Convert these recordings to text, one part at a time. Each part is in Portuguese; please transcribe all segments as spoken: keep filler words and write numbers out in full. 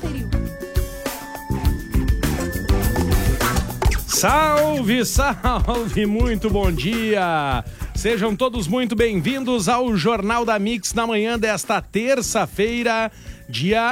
serio. Salve, salve, muito bom dia! Sejam todos muito bem-vindos ao Jornal da Mix na manhã desta terça-feira, dia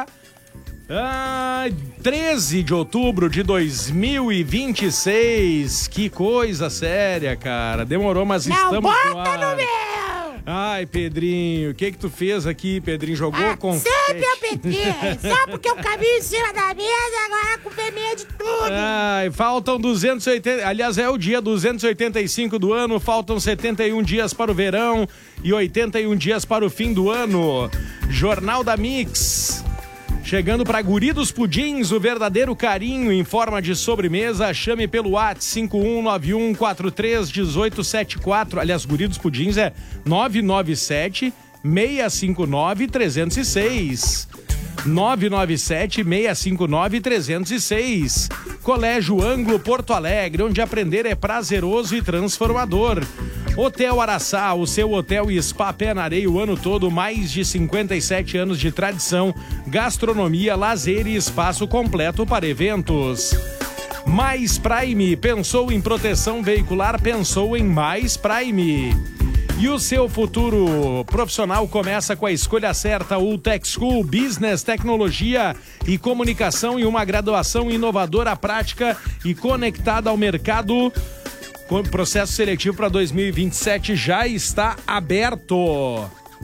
ah, treze de outubro de dois mil e vinte e seis. Que coisa séria, cara. Demorou, mas Não estamos bota no ar. no meu! Ai, Pedrinho, o que que tu fez aqui, Pedrinho? Jogou Ah, com... sempre eu pedi, só porque eu caminho em cima da mesa, agora com medo de tudo. Ai, faltam duzentos e oitenta, aliás, é o dia duzentos e oitenta e cinco do ano, faltam setenta e um dias para o verão e oitenta e um dias para o fim do ano. Jornal da Mix. Chegando para Guri dos Pudins, o verdadeiro carinho em forma de sobremesa. Chame pelo WhatsApp cinco um nove um quatro três um oito sete quatro. Aliás, Guri dos Pudins é nove nove sete seis cinco nove três zero seis. nove nove sete seis cinco nove três zero seis. Colégio Anglo Porto Alegre, onde aprender é prazeroso e transformador. Hotel Araçá, o seu hotel e spa pé na areia o ano todo, mais de cinquenta e sete anos de tradição, gastronomia, lazer e espaço completo para eventos. Mais Prime, pensou em proteção veicular, pensou em Mais Prime. E o seu futuro profissional começa com a escolha certa, o Tech School Business, Tecnologia e Comunicação e uma graduação inovadora, prática e conectada ao mercado. O processo seletivo para dois mil e vinte e sete já está aberto.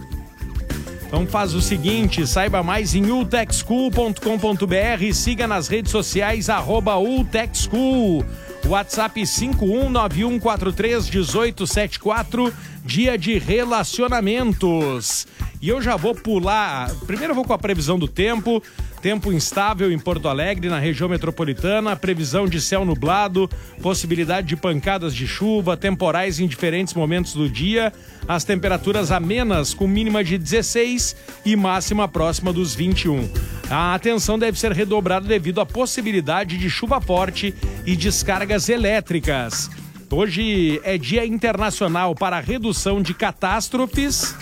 Então faz o seguinte, saiba mais em u tech school ponto com ponto b r, siga nas redes sociais, arroba utechschool. WhatsApp cinco um nove um quatro três um oito sete quatro, dia de relacionamentos. E eu já vou pular, primeiro eu vou com a previsão do tempo. Tempo instável em Porto Alegre, na região metropolitana, previsão de céu nublado, possibilidade de pancadas de chuva, temporais em diferentes momentos do dia, as temperaturas amenas com mínima de dezesseis e máxima próxima dos vinte e um. A atenção deve ser redobrada devido à possibilidade de chuva forte e descargas elétricas. Hoje é Dia Internacional para a Redução de Catástrofes,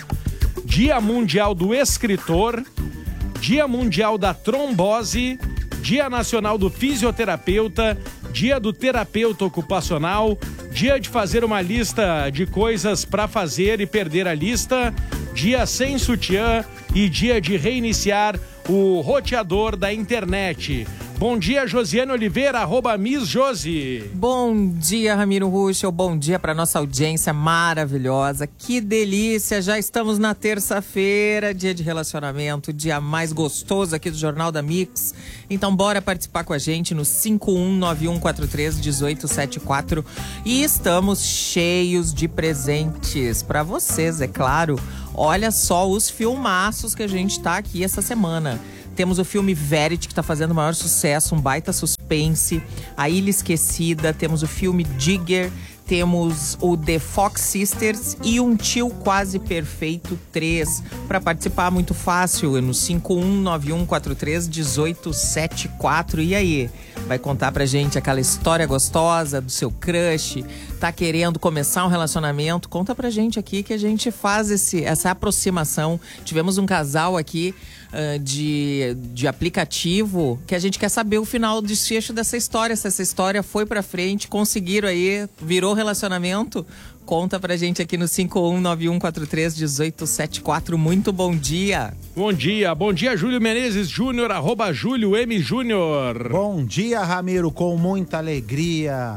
Dia Mundial do Escritor, Dia Mundial da Trombose, Dia Nacional do Fisioterapeuta, Dia do Terapeuta Ocupacional, Dia de fazer uma lista de coisas para fazer e perder a lista, Dia sem sutiã e Dia de reiniciar o roteador da internet. Bom dia, Josiane Oliveira, arroba Miss Josi. Bom dia, Ramiro Ruschel, bom dia para nossa audiência maravilhosa. Que delícia, já estamos na terça-feira, dia de relacionamento, dia mais gostoso aqui do Jornal da Mix. Então bora participar com a gente no cinco um nove um quatro três um oito sete quatro. E estamos cheios de presentes para vocês, é claro. Olha só os filmaços que a gente tá aqui essa semana. Temos o filme Verity, que está fazendo o maior sucesso, um baita suspense. A Ilha Esquecida, temos o filme Digger, temos o The Fox Sisters e Um Tio Quase Perfeito três. Para participar, muito fácil, é no cinco um nove um quatro três um oito sete quatro. E aí? Vai contar pra gente aquela história gostosa do seu crush? Tá querendo começar um relacionamento? Conta pra gente aqui que a gente faz esse, essa aproximação. Tivemos um casal aqui uh, de, de aplicativo que a gente quer saber o final, o desfecho dessa história. Se essa história foi pra frente, conseguiram aí, virou relacionamento? Conta pra gente aqui no cinco um nove um quatro três um oito sete quatro. Muito bom dia. Bom dia, bom dia, Júlio Menezes Júnior, arroba Júlio M Júnior. Bom dia, Ramiro, com muita alegria.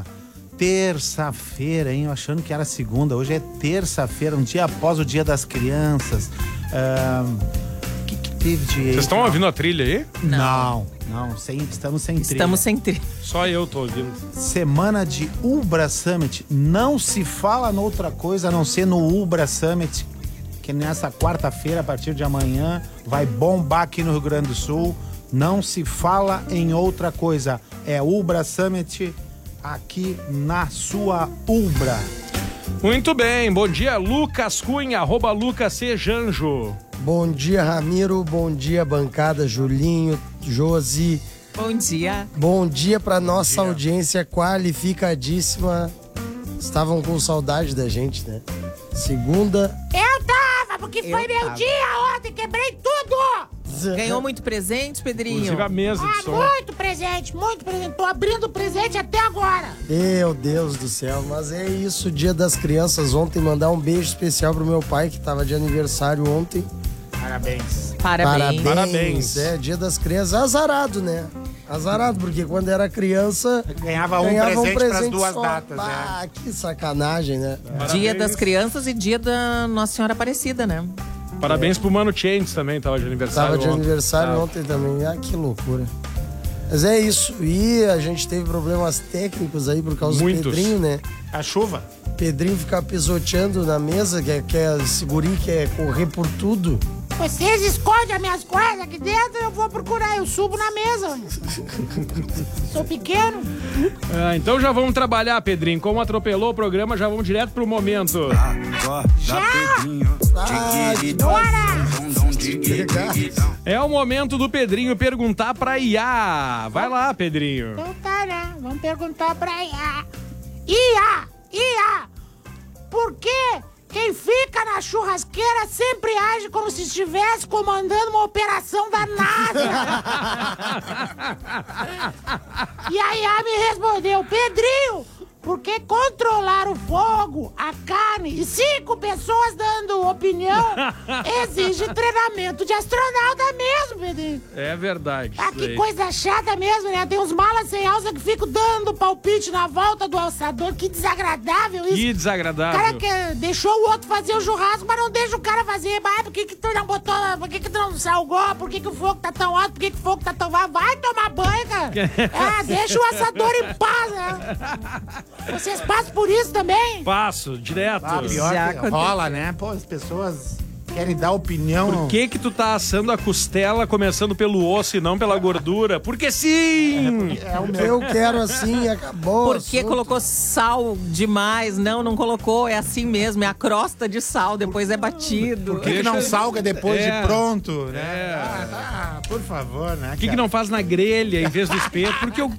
Terça-feira, hein? Eu achando que era segunda, hoje é terça-feira, um dia após o Dia das Crianças. O que, que teve de... Vocês estão ouvindo a trilha aí? Não, não, sem, estamos sem trilha. Estamos sem trilha. Só eu tô ouvindo. Semana de Ubra Summit. Não se fala noutra coisa a não ser no Ubra Summit, que nessa quarta-feira, a partir de amanhã, vai bombar aqui no Rio Grande do Sul. Não se fala em outra coisa. É Ubra Summit aqui na sua Ubra. Muito bem, bom dia, Lucas Cunha, arroba Lucas C. Janjo. Bom dia, Ramiro, bom dia, bancada, Julinho, Josi. Bom dia. Bom dia para nossa dia. Audiência qualificadíssima. Estavam com saudade da gente, né? Segunda... Eu tava, porque Eu foi meu tava. dia ontem, quebrei tudo! mesa. Ganhou muito presente, Pedrinho? Inclusive a mesa de Ah, som. muito presente, muito presente. Tô abrindo presente até agora. Meu Deus do céu, mas é isso, Dia das Crianças ontem, mandar um beijo especial pro meu pai, que tava de aniversário ontem. Parabéns. Parabéns. Parabéns. É, Dia das Crianças, azarado, né? Azarado, porque quando era criança... Ganhava um ganhava presente pras duas só. datas, Ah, né? que sacanagem, né? Dia das Crianças e dia da Nossa Senhora Aparecida, né? Parabéns pro Mano Chains também, tava de aniversário Tava de ontem. aniversário Tava. ontem também. Ah, que loucura. Mas é isso. E a gente teve problemas técnicos aí por causa Muitos. do Pedrinho, né? A chuva. Pedrinho ficar pisoteando na mesa, quer, quer, esse guri quer correr por tudo. Vocês escondem as minhas coisas aqui dentro, eu vou procurar, eu subo na mesa. Sou pequeno. Ah, então já vamos trabalhar, Pedrinho. Como atropelou o programa, já vamos direto pro momento. Já! Bora! É o momento do Pedrinho perguntar pra Iá. Vai lá, Pedrinho. Então tá, né? Vamos perguntar pra Ia. Ia! Ia! Por que quem fica na churrasqueira sempre age como se estivesse comandando uma operação da NASA? E a Ia me respondeu, Pedrinho, porque controlar o fogo, a carne e cinco pessoas dando opinião exige treinamento de astronauta mesmo, Pedrinho. É verdade. Ah, isso que aí. coisa chata mesmo, né? Tem uns malas sem alça que ficam dando palpite na volta do alçador. Que desagradável isso. Que O desagradável. cara que deixou o outro fazer o churrasco, mas não deixa o cara fazer. Mas por que que tu não botou, por que que tu não salgou? Por que que o fogo tá tão alto? Por que que o fogo tá tão baixo? Vai tomar banho, cara. Ah, deixa o assador em paz, né? Vocês passam por isso também? Passo, direto. Ah, pior Já que aconteceu. rola, né? Pô, as pessoas querem dar opinião. Por que que tu tá assando a costela começando pelo osso e não pela gordura? Porque sim! É o meu. Eu quero assim, acabou. Por que assunto. colocou sal demais? Não, não colocou. É assim mesmo. É a crosta de sal, depois é batido. Por que, que não salga depois É. de pronto, né? É. Ah, tá, por favor, né? Por que, que não faz na grelha em vez do espeto? Porque eu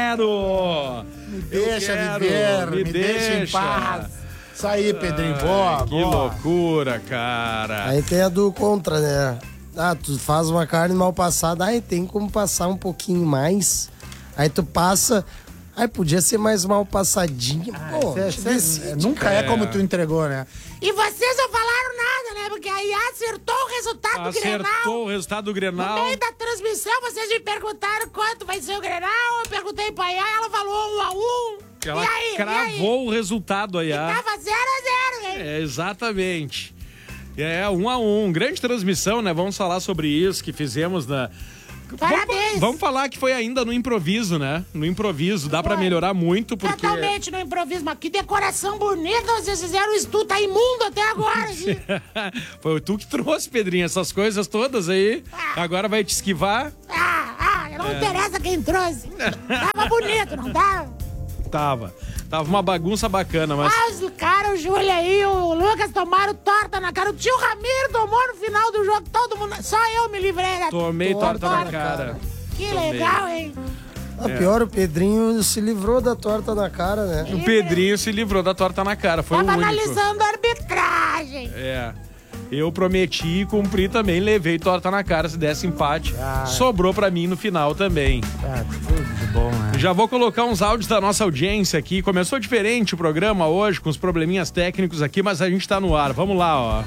quero! Me deixa quero, viver, me me, deixa em deixa. paz. Isso aí, Pedrinho, boa, Que boa. loucura, cara. Aí tem a do contra, né? Ah, tu faz uma carne mal passada, aí tem como passar um pouquinho mais. Aí tu passa, aí podia ser mais mal passadinho. Pô, Cê- te cê- decide, nunca é. como tu entregou, né? E vocês não falaram nada, né? Porque a Ia acertou o resultado do Grenal. Acertou o resultado do No Grenal. meio da transmissão, vocês me perguntaram quanto vai ser o Grenal. Eu perguntei pra Ia, ela falou um a um. Ela e aí, cravou o resultado aí. E aí? ah. Tava zero a zero, hein? É, exatamente. É, um a um. Grande transmissão, né? Vamos falar sobre isso que fizemos na... Parabéns. Vamos, vamos falar que foi ainda no improviso, né? No improviso. Dá pra melhorar muito, porque... Totalmente no improviso, mas que decoração bonita vocês fizeram. O estudo tá imundo até agora, assim. Foi tu que trouxe, Pedrinho, essas coisas todas aí. Agora vai te esquivar. Ah, ah, não É. interessa quem trouxe. Tava bonito, não tava? Tava. Tava uma bagunça bacana, mas... Ah, os cara, o Júlio aí, o Lucas tomaram torta na cara. O tio Ramiro tomou no final do jogo. Todo mundo... Só eu me livrei da Tomei torta na cara. Que Tomei. legal, hein? A pior, o Pedrinho se livrou da torta na cara, né? O Pedrinho se livrou da torta na cara. Foi Tava o único. analisando a arbitragem. É. Eu prometi e cumpri também, levei torta na cara se desse empate. Sobrou pra mim no final também. Ah, tudo de bom, né? Já vou colocar uns áudios da nossa audiência aqui. Começou diferente o programa hoje, com os probleminhas técnicos aqui, mas a gente tá no ar. Vamos lá, ó.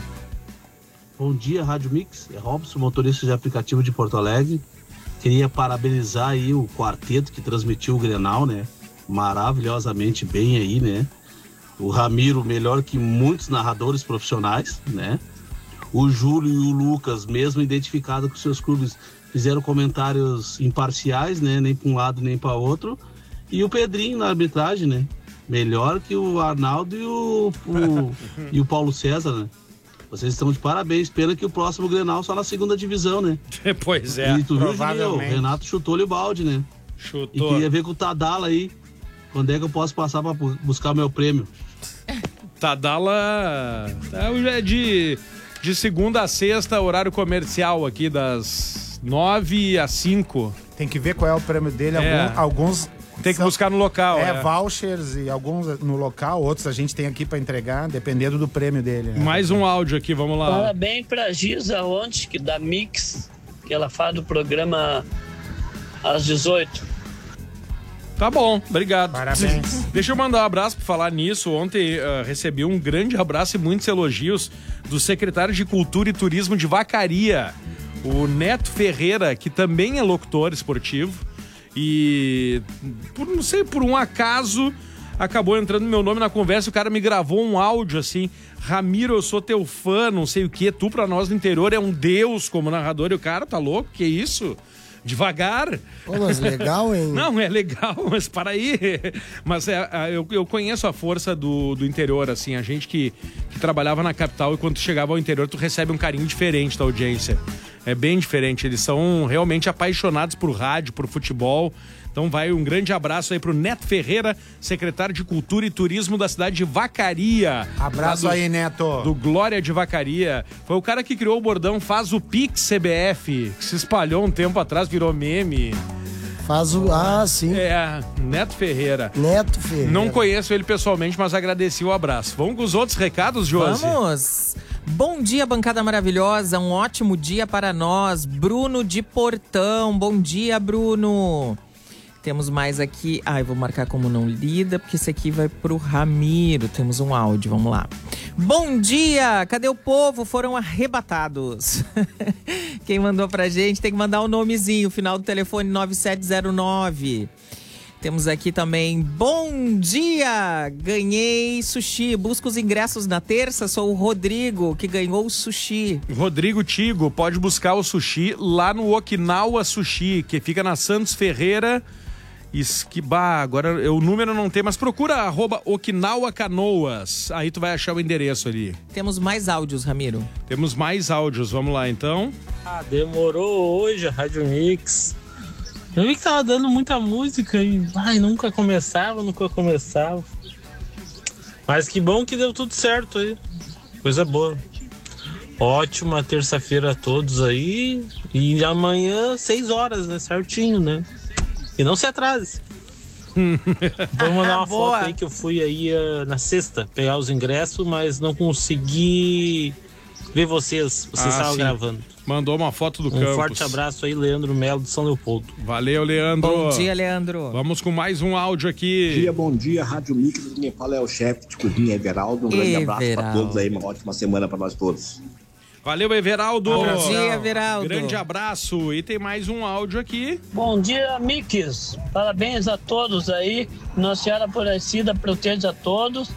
Bom dia, Rádio Mix. É Robson, motorista de aplicativo de Porto Alegre. Queria parabenizar aí o quarteto que transmitiu o Grenal, né? Maravilhosamente bem aí, né? O Ramiro, melhor que muitos narradores profissionais, né? O Júlio e o Lucas, mesmo identificado com seus clubes, fizeram comentários imparciais, né? Nem para um lado, nem para outro. E o Pedrinho na arbitragem, né? Melhor que o Arnaldo e o, o, e o Paulo César, né? Vocês estão de parabéns. Pena que o próximo Grenal só na segunda divisão, né? Pois é. E tu viu, Juninho? O provavelmente. Renato chutou-lhe o balde, né? E Chutou. queria ver com o Tadala aí. Quando é que eu posso passar para buscar o meu prêmio? Tadala é de, de segunda a sexta, horário comercial aqui, das nove às cinco. Tem que ver qual é o prêmio dele. É. Algum- alguns Tem que são- buscar no local. É, é. vouchers e alguns no local, outros a gente tem aqui pra entregar, dependendo do prêmio dele, né? Mais um áudio aqui, vamos lá. Parabéns pra Giza ontem, que da Mix, que ela faz do programa às dezoito. Tá bom, obrigado. Parabéns. Deixa eu mandar um abraço por falar nisso. Ontem uh, recebi um grande abraço e muitos elogios do secretário de Cultura e Turismo de Vacaria, o Neto Ferreira, que também é locutor esportivo. E, por, não sei, por um acaso, acabou entrando meu nome na conversa. O cara me gravou um áudio assim: Ramiro, eu sou teu fã, não sei o que. Tu pra nós no interior é um deus como narrador. E o cara, tá louco? Que isso? Devagar. Pô, mas legal, hein? Não, é legal, mas para aí. Mas é, eu, eu conheço a força do, do interior, assim. A gente que, que trabalhava na capital e quando tu chegava ao interior, tu recebe um carinho diferente da audiência. É bem diferente. Eles são realmente apaixonados por rádio, por futebol. Então vai um grande abraço aí pro Neto Ferreira, secretário de Cultura e Turismo da cidade de Vacaria. Abraço do, aí, Neto. Do Glória de Vacaria. Foi o cara que criou o bordão Faz o Pix C B F, que se espalhou um tempo atrás, virou meme. Faz o... Ah, sim. É, Neto Ferreira. Neto Ferreira. Não conheço ele pessoalmente, mas agradeci o abraço. Vamos com os outros recados, Josi? Vamos! Bom dia, bancada maravilhosa. Um ótimo dia para nós. Bruno de Portão. Bom dia, Bruno. Temos mais aqui. Ah, eu vou marcar como não lida, porque esse aqui vai pro Ramiro. Temos um áudio, vamos lá. Bom dia! Cadê o povo? Foram arrebatados. Quem mandou pra gente tem que mandar o um nomezinho. Final do telefone nove sete zero nove. Temos aqui também, bom dia! Ganhei sushi. Busca os ingressos na terça. Sou o Rodrigo, que ganhou o sushi. Rodrigo Tigo, pode buscar o sushi lá no Okinawa Sushi, que fica na Santos Ferreira. Esquibá, agora eu, o número não tem, mas procura arroba Okinawa Canoas. Aí tu vai achar o endereço ali. Temos mais áudios, Ramiro. Temos mais áudios, vamos lá então. Ah, demorou hoje a Rádio Mix. Eu vi que tava dando muita música e ai, nunca começava, nunca começava. Mas que bom que deu tudo certo aí. Coisa boa. Ótima terça-feira a todos aí. E amanhã, seis horas, né? Certinho, né? E não se atrase. Vou mandar uma Boa. foto aí que eu fui aí uh, na sexta pegar os ingressos, mas não consegui ver vocês. Vocês Ah, estavam sim. gravando. Mandou uma foto do Um campus. forte abraço aí, Leandro Melo de São Leopoldo. Valeu, Leandro. Bom dia, Leandro. Vamos com mais um áudio aqui. Bom dia, bom dia, Rádio Mix. Quem fala é o chefe de cozinha, Everaldo. Um grande abraço para Everaldo. todos aí, uma ótima semana para nós todos. Valeu, Everaldo. Bom dia, Everaldo. Grande abraço. E tem mais um áudio aqui. Bom dia, Mix. Parabéns a todos aí. Nossa Senhora Aparecida proteja a todos.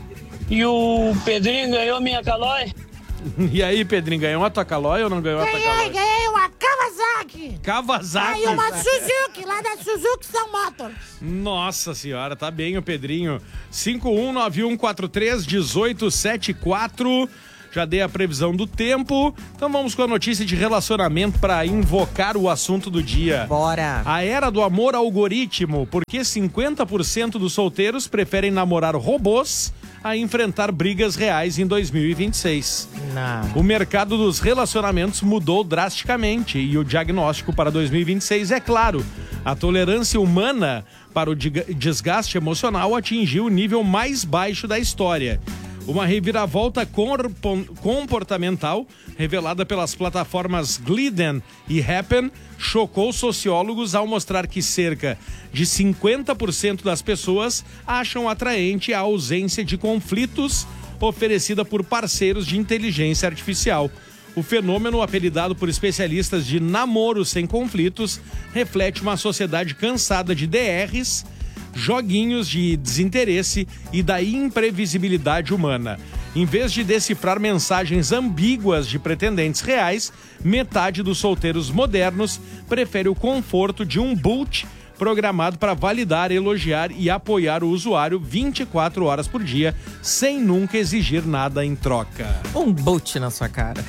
E o Pedrinho ganhou minha calói. E aí, Pedrinho, ganhou a tua calói ou não ganhou a tua Ganhei, calói? ganhei uma Kawasaki. Kawasaki. Aí uma Suzuki, lá da Suzuki São Motors. Nossa senhora, tá bem o Pedrinho. cinco um nove um quatro três um oito sete quatro. Já dei a previsão do tempo. Então vamos com a notícia de relacionamento para invocar o assunto do dia. Bora. A era do amor algoritmo, porque cinquenta por cento dos solteiros preferem namorar robôs a enfrentar brigas reais em dois mil e vinte e seis. Não. O mercado dos relacionamentos mudou drasticamente e o diagnóstico para dois mil e vinte e seis é claro. A tolerância humana para o desgaste emocional atingiu o nível mais baixo da história. Uma reviravolta comportamental revelada pelas plataformas Glidden e Happn chocou sociólogos ao mostrar que cerca de cinquenta por cento das pessoas acham atraente a ausência de conflitos oferecida por parceiros de inteligência artificial. O fenômeno, apelidado por especialistas de namoro sem conflitos, reflete uma sociedade cansada de D Rs, joguinhos de desinteresse e da imprevisibilidade humana. Em vez de decifrar mensagens ambíguas de pretendentes reais, metade dos solteiros modernos prefere o conforto de um boot programado para validar, elogiar e apoiar o usuário vinte e quatro horas por dia, sem nunca exigir nada em troca. Um boot na sua cara.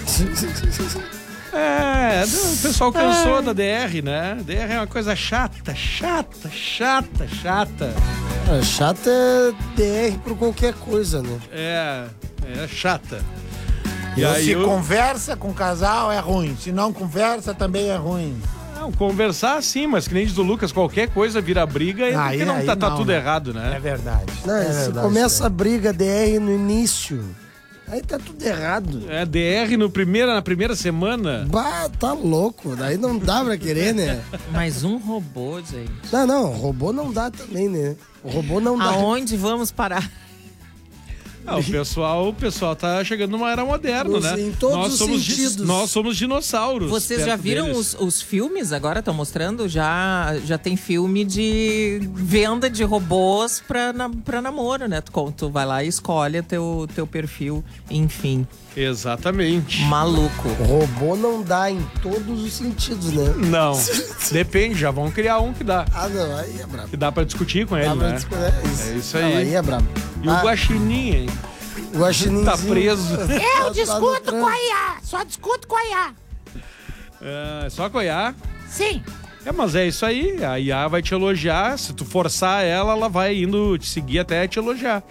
É, o pessoal cansou da D R, né? D R é uma coisa chata, chata, chata, chata. É, chato é D R por qualquer coisa, né? É, é chata. E E aí se eu... conversa com o casal é ruim, se não conversa também é ruim. Não, conversar sim, mas que nem diz o Lucas, qualquer coisa vira briga e Aí- porque não aí tá, tá não, tudo né? errado, né? É verdade. Não, é se verdade, começa isso a briga D R no início, Aí tá tudo errado. É, D R no primeira, na primeira semana? Bah, tá louco. Daí não dá pra querer, né? Mais um robô, gente. Não, não, robô não dá também, né? O robô não dá. Aonde vamos parar? Ah, o pessoal, o pessoal tá chegando numa era moderna, Nos- né? em todos nós os somos sentidos. Di, nós somos dinossauros. Vocês perto já viram deles. os, os filmes? Agora estão mostrando? Já, já tem filme de venda de robôs pra, na, pra namoro, né? Tu, tu vai lá e escolhe teu, teu perfil, enfim. Exatamente. Maluco. Robô não dá em todos os sentidos, né? Não. Depende, já vão criar um que dá. Ah, não, aí é brabo. Que dá pra discutir com ele, Dá pra né? discutir, é isso. É isso Não, aí. aí é brabo. E o Ah, guaxininho, hein? o guaxininzinho Tá preso. Eu tá discuto no com a I A, só discuto com a I A. É só coiar. Sim. É, mas é isso aí. A I A vai te elogiar. Se tu forçar ela, ela vai indo te seguir até te elogiar.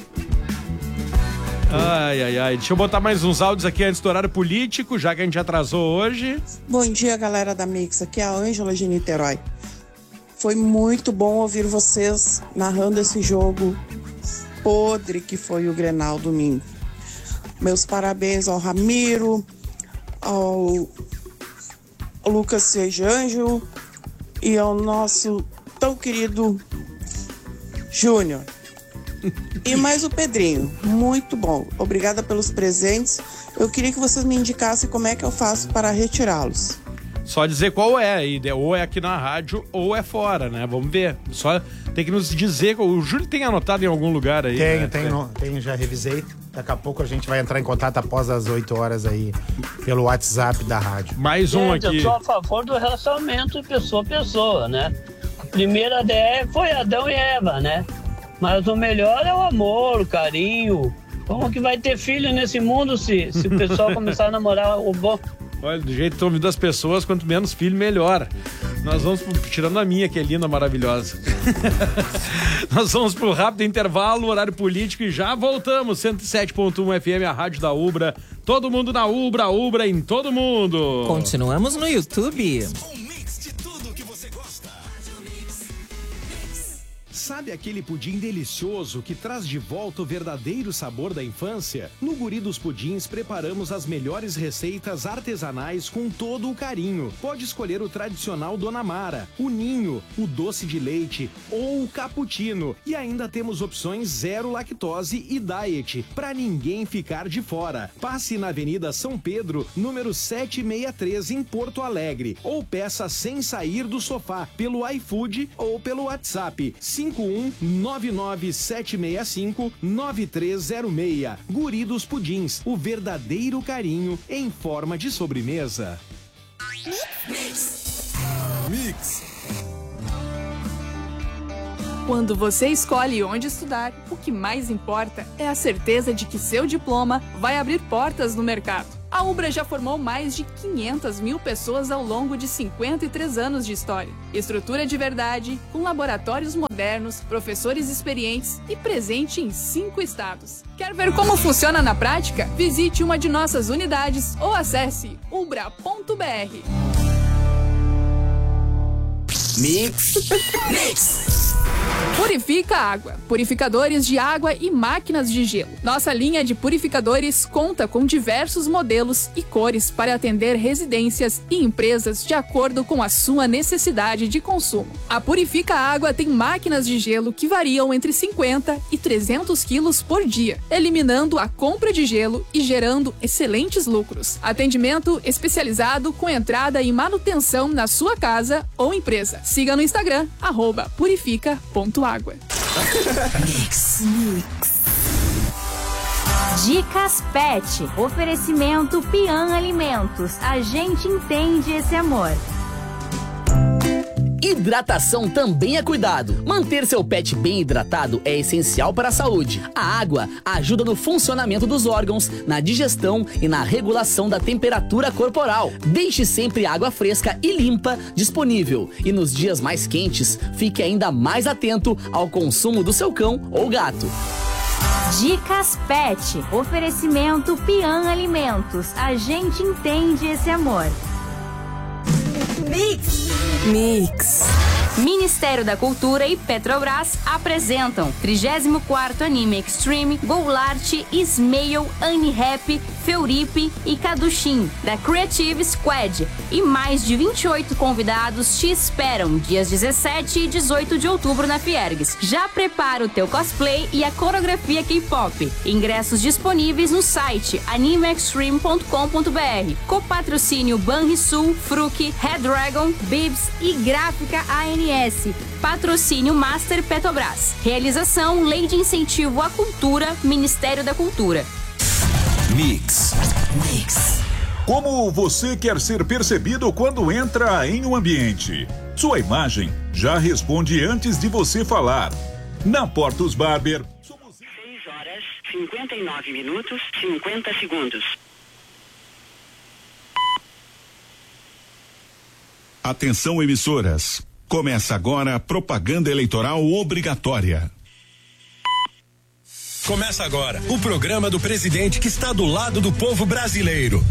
Ai, ai, ai. Deixa eu botar mais uns áudios aqui antes do horário político, já que a gente atrasou hoje. Bom dia, galera da Mix. Aqui é a Ângela de Niterói. Foi muito bom ouvir vocês narrando esse jogo podre que foi o Grenal domingo. Meus parabéns ao Ramiro, ao Lucas Sejanjo e ao nosso tão querido Júnior. E mais o Pedrinho, muito bom. Obrigada pelos presentes. Eu queria que vocês me indicassem como é que eu faço para retirá-los. Só dizer qual é, e de- ou é aqui na rádio ou é fora, né? Vamos ver. Só tem que nos dizer. O Júlio tem anotado em algum lugar aí. Tenho, né? tenho, tenho, já revisei. Daqui a pouco a gente vai entrar em contato após as oito horas aí, pelo WhatsApp da rádio. Mais um Gente, aqui. eu sou a favor do relacionamento de pessoa a pessoa, né? A primeira D R foi Adão e Eva, né? Mas o melhor é o amor, o carinho. Como que vai ter filho nesse mundo se, se o pessoal começar a namorar o bom? Olha, do jeito que estão vindo as pessoas, quanto menos filho, melhor. Nós vamos, pro- tirando a minha, que é linda, maravilhosa. Nós vamos pro rápido intervalo, horário político, e já voltamos. cento e sete ponto um F M, a rádio da Ubra. Todo mundo na Ubra, Ubra em todo mundo. Continuamos no YouTube. Sabe aquele pudim delicioso que traz de volta o verdadeiro sabor da infância? No Guri dos Pudins preparamos as melhores receitas artesanais com todo o carinho. Pode escolher o tradicional Dona Mara, o ninho, o doce de leite ou o cappuccino. E ainda temos opções zero lactose e diet, para ninguém ficar de fora. Passe na Avenida São Pedro, número setecentos e sessenta e três, em Porto Alegre, ou peça sem sair do sofá pelo iFood ou pelo WhatsApp cinco um nove nove sete seis cinco nove três zero seis. Guri dos Pudins, o verdadeiro carinho em forma de sobremesa. Mix. Quando você escolhe onde estudar, o que mais importa é a certeza de que seu diploma vai abrir portas no mercado. A Ubra já formou mais de quinhentas mil pessoas ao longo de cinquenta e três anos de história. Estrutura de verdade, com laboratórios modernos, professores experientes e presente em cinco estados. Quer ver como funciona na prática? Visite uma de nossas unidades ou acesse ubra ponto b r. Mix. Mix. Purifica Água. Purificadores de água e máquinas de gelo. Nossa linha de purificadores conta com diversos modelos e cores para atender residências e empresas de acordo com a sua necessidade de consumo. A Purifica Água tem máquinas de gelo que variam entre cinquenta e trezentos quilos por dia, eliminando a compra de gelo e gerando excelentes lucros. Atendimento especializado com entrada e manutenção na sua casa ou empresa. Siga no Instagram, arroba purifica ponto água. Mix. Mix. Dicas Pet. Oferecimento Pian Alimentos. A gente entende esse amor. Hidratação também é cuidado. Manter seu pet bem hidratado é essencial para a saúde. A água ajuda no funcionamento dos órgãos, na digestão e na regulação da temperatura corporal. Deixe sempre água fresca e limpa disponível. E nos dias mais quentes, fique ainda mais atento ao consumo do seu cão ou gato. Dicas Pet. Oferecimento Pian Alimentos. A gente entende esse amor. Mix. Mix. Ministério da Cultura e Petrobras apresentam trigésimo quarto Anime Extreme, Goulart, Ismail, Annie-Rap, Feuripe e Kadushim, da Creative Squad. E mais de vinte e oito convidados te esperam dias dezessete e dezoito de outubro na Fiergues. Já prepara o teu cosplay e a coreografia K-pop. Ingressos disponíveis no site anime extreme ponto com ponto b r. Copatrocínio Banrisul, Fruc, Red Dragon, Bibs e Gráfica A N S. Patrocínio Master Petrobras. Realização Lei de Incentivo à Cultura, Ministério da Cultura. Mix. Mix. Como você quer ser percebido quando entra em um ambiente? Sua imagem já responde antes de você falar. Na Portos Barber. seis horas, cinquenta e nove minutos, cinquenta segundos. Atenção, emissoras. Começa agora a propaganda eleitoral obrigatória. Começa agora o programa do presidente que está do lado do povo brasileiro.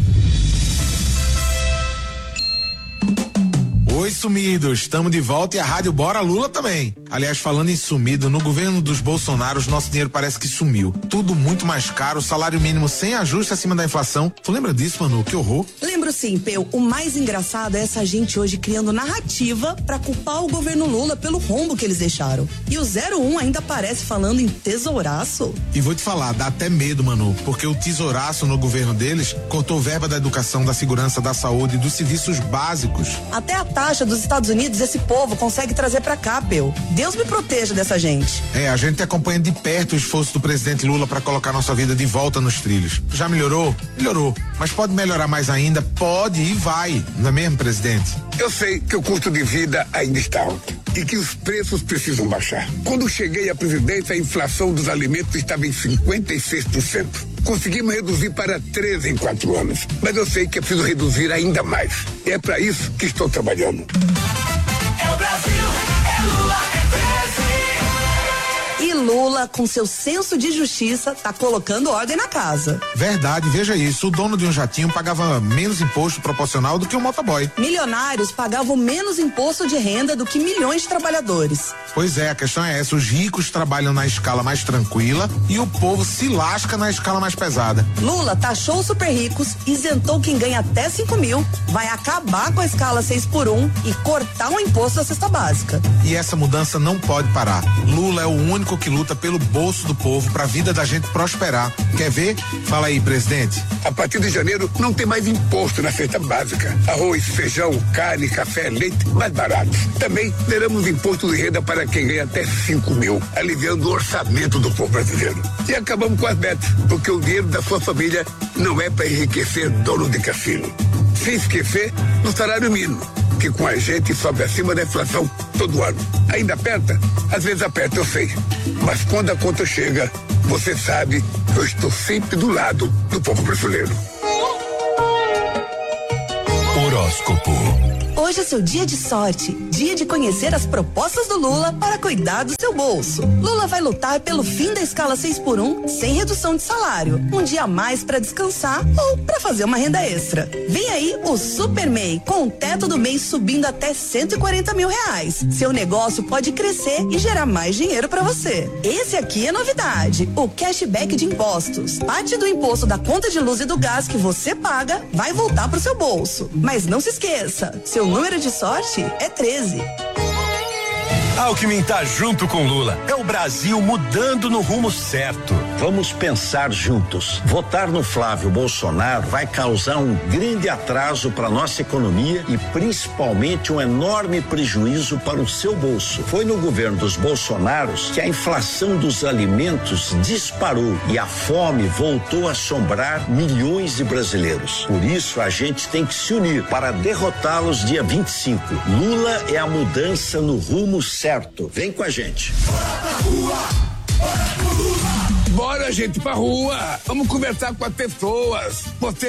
Oi, sumidos, estamos de volta e a Rádio Bora Lula também. Aliás, falando em sumido, no governo dos Bolsonaros, nosso dinheiro parece que sumiu. Tudo muito mais caro, salário mínimo sem ajuste acima da inflação. Tu lembra disso, Manu? Que horror. Lembro sim, Peu. O mais engraçado é essa gente hoje criando narrativa pra culpar o governo Lula pelo rombo que eles deixaram. E o zero um ainda aparece falando em tesouraço. E vou te falar, dá até medo, Manu, porque o tesouraço no governo deles cortou verba da educação, da segurança, da saúde e dos serviços básicos. Até a taxa dos Estados Unidos esse povo consegue trazer pra cá, Peu. Deus me proteja dessa gente. É, a gente acompanha de perto o esforço do presidente Lula pra colocar nossa vida de volta nos trilhos. Já melhorou? Melhorou. Mas pode melhorar mais ainda? Pode e vai. Não é mesmo, presidente? Eu sei que o custo de vida ainda está alto e que os preços precisam baixar. Quando cheguei à presidência, a inflação dos alimentos estava em cinquenta e seis por cento. Conseguimos reduzir para treze em quatro anos. Mas eu sei que é preciso reduzir ainda mais. E é para isso que estou trabalhando. É o Brasil, é Lula, é E Lula, com seu senso de justiça, tá colocando ordem na casa. Verdade, veja isso. O dono de um jatinho pagava menos imposto proporcional do que um motoboy. Milionários pagavam menos imposto de renda do que milhões de trabalhadores. Pois é, a questão é essa. Os ricos trabalham na escala mais tranquila e o povo se lasca na escala mais pesada. Lula taxou os super ricos, isentou quem ganha até cinco mil, vai acabar com a escala seis por um e cortar o imposto da cesta básica. E essa mudança não pode parar. Lula é o único que luta pelo bolso do povo para a vida da gente prosperar. Quer ver? Fala aí, presidente. A partir de janeiro não tem mais imposto na cesta básica. Arroz, feijão, carne, café, leite, mais baratos. Também teremos imposto de renda para quem ganha até cinco mil, aliviando o orçamento do povo brasileiro. E acabamos com as betas, porque o dinheiro da sua família não é para enriquecer dono de cassino. Sem esquecer do salário mínimo, que com a gente sobe acima da inflação todo ano. Ainda aperta? Às vezes aperta, eu sei. Mas quando a conta chega, você sabe que eu estou sempre do lado do povo brasileiro. Horóscopo. Hoje é seu dia de sorte, dia de conhecer as propostas do Lula para cuidar do seu bolso. Lula vai lutar pelo fim da escala seis por um sem redução de salário, um dia a mais para descansar ou para fazer uma renda extra. Vem aí o Super M E I, com o teto do mês subindo até cento e quarenta mil reais. Seu negócio pode crescer e gerar mais dinheiro para você. Esse aqui é novidade, o cashback de impostos. Parte do imposto da conta de luz e do gás que você paga vai voltar pro seu bolso. Mas não se esqueça, seu número de sorte é treze. Alckmin tá junto com Lula. É o Brasil mudando no rumo certo. Vamos pensar juntos. Votar no Flávio Bolsonaro vai causar um grande atraso para nossa economia e principalmente um enorme prejuízo para o seu bolso. Foi no governo dos Bolsonaros que a inflação dos alimentos disparou e a fome voltou a assombrar milhões de brasileiros. Por isso a gente tem que se unir para derrotá-los dia vinte e cinco. Lula é a mudança no rumo certo. Vem com a gente. Bora, gente, pra rua. Vamos conversar com as pessoas. Você